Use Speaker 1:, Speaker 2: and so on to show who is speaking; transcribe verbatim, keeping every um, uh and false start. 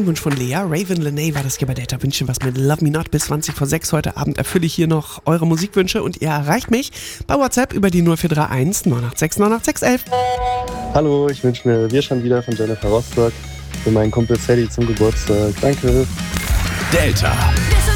Speaker 1: ein Wunsch von Lea. Raven Lenay war das hier bei Delta Wünschen was mit Love Me Not. Bis zwanzig vor sechs heute Abend erfülle ich hier noch eure Musikwünsche und ihr erreicht mich bei WhatsApp über die null vier drei eins neun acht sechs neun acht sechs eins eins.
Speaker 2: Hallo, ich wünsche mir Wir schon wieder von Jennifer Rostock für meinen Kumpel Sadie zum Geburtstag. Danke.
Speaker 3: Delta.